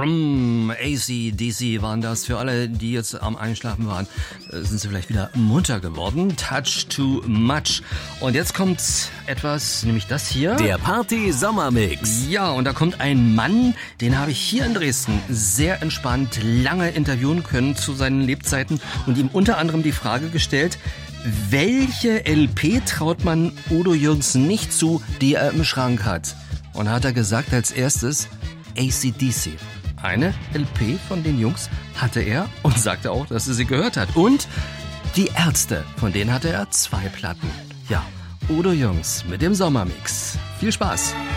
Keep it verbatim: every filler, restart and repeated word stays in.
Brumm, A C D C waren das. Für alle, die jetzt am Einschlafen waren, sind sie vielleicht wieder munter geworden. Touch Too Much. Und jetzt kommt etwas, nämlich das hier. Der Party-Sommermix. Ja, und da kommt ein Mann, den habe ich hier in Dresden sehr entspannt lange interviewen können zu seinen Lebzeiten und ihm unter anderem die Frage gestellt, welche L P traut man Udo Jürgens nicht zu, die er im Schrank hat? Und hat er gesagt als erstes A C D C. Eine L P von den Jungs hatte er und sagte auch, dass er sie gehört hat. Und die Ärzte, von denen hatte er zwei Platten. Ja, Udo Jürgens mit dem Sommermix. Viel Spaß!